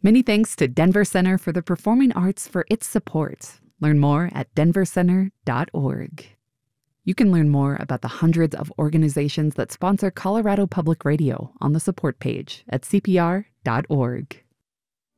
Many thanks to Denver Center for the Performing Arts for its support. Learn more at denvercenter.org. You can learn more about the hundreds of organizations that sponsor Colorado Public Radio on the support page at cpr.org.